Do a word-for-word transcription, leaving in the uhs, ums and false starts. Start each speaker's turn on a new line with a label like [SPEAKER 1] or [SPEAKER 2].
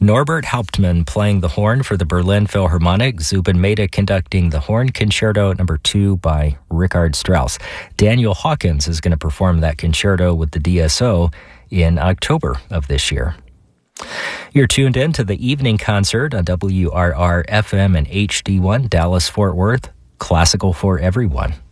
[SPEAKER 1] Norbert Hauptmann playing the horn for the Berlin Philharmonic, Zubin Mehta conducting the Horn Concerto number two by Richard Strauss. Daniel Hawkins is going to perform that concerto with the D S O in October of this year. You're tuned in to the evening concert on W R R F M and H D one, Dallas-Fort Worth, classical for everyone.